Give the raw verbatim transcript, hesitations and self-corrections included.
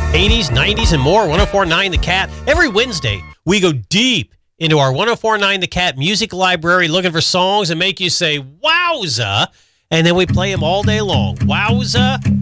eighties, nineties, and more. one oh four point nine The Cat. Every Wednesday, we go deep into our one oh four point nine The Cat music library, looking for songs that make you say, wowza, and then we play them all day long. Wowza.